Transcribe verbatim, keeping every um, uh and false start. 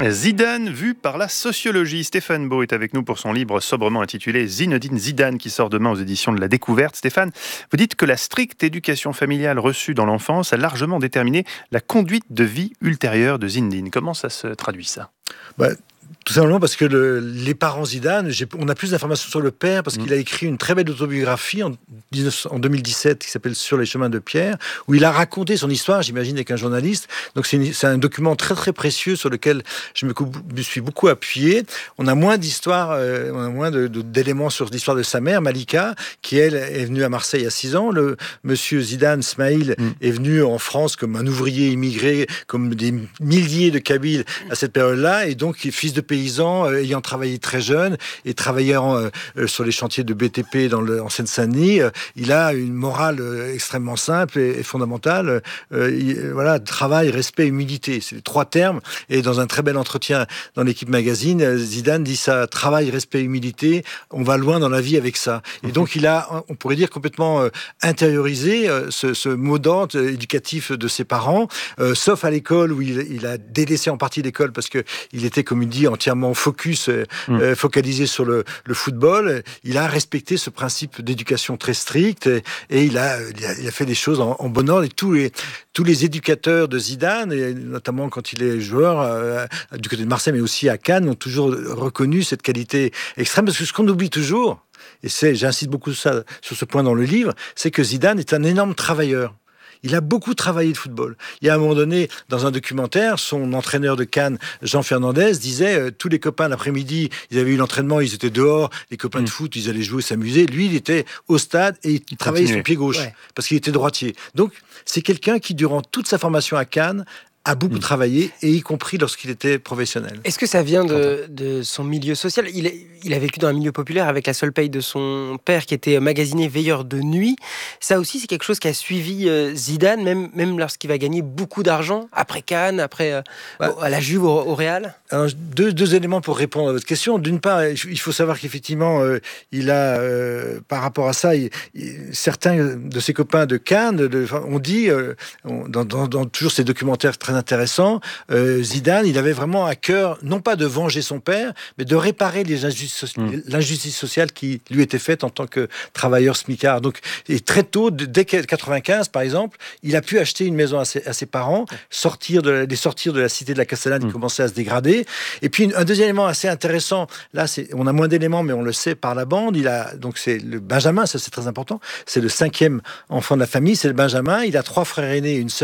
Zidane vu par la sociologie. Stéphane Beau est avec nous pour son livre sobrement intitulé Zinedine Zidane qui sort demain aux éditions de La Découverte. Stéphane, vous dites que la stricte éducation familiale reçue dans l'enfance a largement déterminé la conduite de vie ultérieure de Zinedine. Comment ça se traduit ça ? bah, Tout simplement parce que le, les parents Zidane, j'ai, on a plus d'informations sur le père parce mmh. qu'il a écrit une très belle autobiographie en, en deux mille dix-sept qui s'appelle Sur les chemins de Pierre, où il a raconté son histoire, j'imagine, avec un journaliste. Donc c'est, une, c'est un document très très précieux sur lequel je me, me suis beaucoup appuyé. On a moins d'histoires, euh, on a moins de, de, d'éléments sur l'histoire de sa mère, Malika, qui elle est venue à Marseille à six ans. Le monsieur Zidane, Smaïl, mmh. est venu en France comme un ouvrier immigré, comme des milliers de Kabyles à cette période-là, et donc fils de paysan, euh, ayant travaillé très jeune et travaillant euh, euh, sur les chantiers de B T P dans le, en Seine-Saint-Denis, euh, il a une morale euh, extrêmement simple et, et fondamentale. Euh, il, voilà, travail, respect, humilité, c'est les trois termes. Et dans un très bel entretien dans l'équipe magazine, Zidane dit ça: travail, respect, humilité. On va loin dans la vie avec ça. Et donc il a, on pourrait dire, complètement euh, intériorisé euh, ce, ce mot d'ordre euh, éducatif de ses parents, euh, sauf à l'école où il, il a délaissé en partie l'école parce que il était, comme il dit, entièrement focus, euh, mmh. euh, focalisé sur le, le football. Il a respecté ce principe d'éducation très strict et, et il, a, il, a, il a fait des choses en, en bon ordre. Et tous les, tous les éducateurs de Zidane, et notamment quand il est joueur euh, du côté de Marseille, mais aussi à Cannes, ont toujours reconnu cette qualité extrême. Parce que ce qu'on oublie toujours, et c'est, j'insiste beaucoup sur, ça, sur ce point dans le livre, c'est que Zidane est un énorme travailleur. Il a beaucoup travaillé le football. Il y a un moment donné, dans un documentaire, son entraîneur de Cannes, Jean Fernandez, disait euh, tous les copains l'après-midi, ils avaient eu l'entraînement, ils étaient dehors, les copains mmh. de foot, ils allaient jouer, s'amuser. Lui, il était au stade et il, il travaillait son pied gauche ouais. parce qu'il était droitier. Donc, c'est quelqu'un qui, durant toute sa formation à Cannes, a beaucoup mmh. travaillé, et y compris lorsqu'il était professionnel. Est-ce que ça vient de, de son milieu social ? il, il a vécu dans un milieu populaire avec la seule paye de son père qui était magasinier veilleur de nuit. Ça aussi, c'est quelque chose qui a suivi euh, Zidane, même, même lorsqu'il va gagner beaucoup d'argent, après Cannes, après euh, bah, à la Juve, au, au Real. Alors, deux, deux éléments pour répondre à votre question. D'une part, il faut savoir qu'effectivement, euh, il a, euh, par rapport à ça, il, il, certains de ses copains de Cannes de, ont dit, euh, on, dans, dans, dans toujours ces documentaires très intéressant, euh, Zidane, il avait vraiment à cœur, non pas de venger son père, mais de réparer les injustices, mmh. l'injustice sociale qui lui était faite en tant que travailleur smicard. Donc, et très tôt, dès quatre-vingt-quinze, par exemple, il a pu acheter une maison à ses, à ses parents, sortir de, les sortir de la cité de la Castellane mmh. qui commençait à se dégrader. Et puis, un deuxième élément assez intéressant, là, c'est, on a moins d'éléments, mais on le sait par la bande, il a, donc c'est le Benjamin, ça c'est très important, c'est le cinquième enfant de la famille, c'est le Benjamin, il a trois frères aînés et une sœur